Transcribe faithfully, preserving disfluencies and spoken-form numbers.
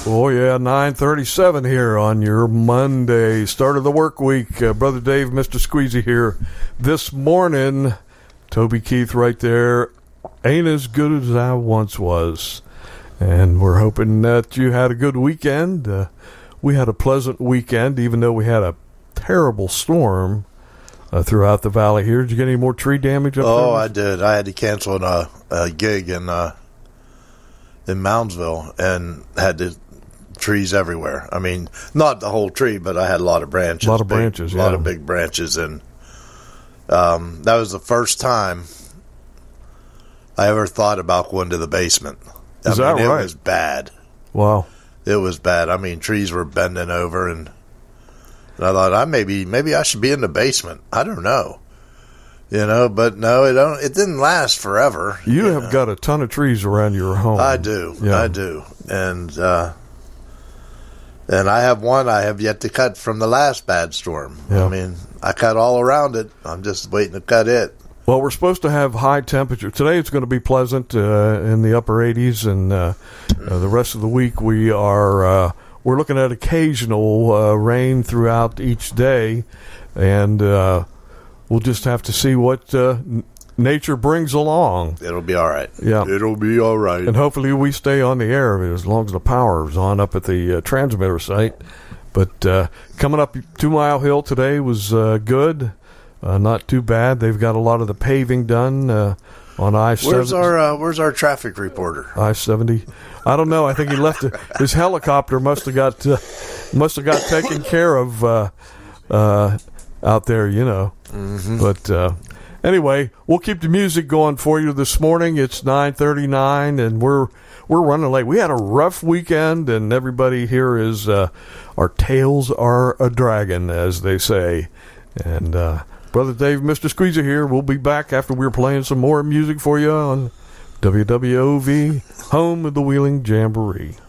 Oh, yeah, nine thirty-seven here on your Monday, start of the work week. Uh, Brother Dave, Mister Squeezy here. This morning, Toby Keith right there, ain't as good as I once was. And we're hoping that you had a good weekend. Uh, we had a pleasant weekend, even though we had a terrible storm uh, throughout the valley here. Did you get any more tree damage up oh, there? I did. I had to cancel a, a gig in uh, in Moundsville and had to trees everywhere. I mean, not the whole tree, but I had a lot of branches. A lot of big, branches, A lot yeah. of big branches. And um, that was the first time I ever thought about going to the basement. I Is mean, that right? It was bad. Wow. It was bad. I mean, trees were bending over, and, and I thought, I maybe maybe I should be in the basement. I don't know. You know, but no, it don't. It didn't last forever. You, you have know. got a ton of trees around your home. I do. Yeah. I do. And uh, and I have one I have yet to cut from the last bad storm. Yeah. I mean, I cut all around it. I'm just waiting to cut it. Well, we're supposed to have high temperature. Today it's going to be pleasant uh, in the upper eighties, and uh, uh, the rest of the week we are uh, we're looking at occasional uh, rain throughout each day, and uh, we'll just have to see what uh, n- nature brings along. It'll be all right. Yeah. It'll be all right. And hopefully we stay on the air as long as the power is on up at the uh, transmitter site. But uh, coming up Two Mile Hill today was uh, good. Uh, not too bad. They've got a lot of the paving done uh, on I seventy. Where's our uh, Where's our traffic reporter? I seventy. I don't know. I think he left it. His helicopter must have got uh, must have got taken care of uh, uh, out there, you know. Mm-hmm. But uh, anyway, we'll keep the music going for you this morning. It's nine thirty-nine, and we're we're running late. We had a rough weekend, and everybody here is uh, our tails are a dragon, as they say, and. Uh, Brother Dave, Mister Squeezer here. We'll be back after we're playing some more music for you on W W O V, home of the Wheeling Jamboree.